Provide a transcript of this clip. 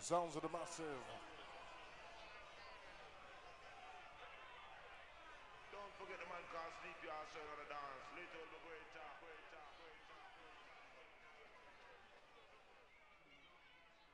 Sounds of the massive. Don't forget the man called Sleepy also on the dance. Little the greater.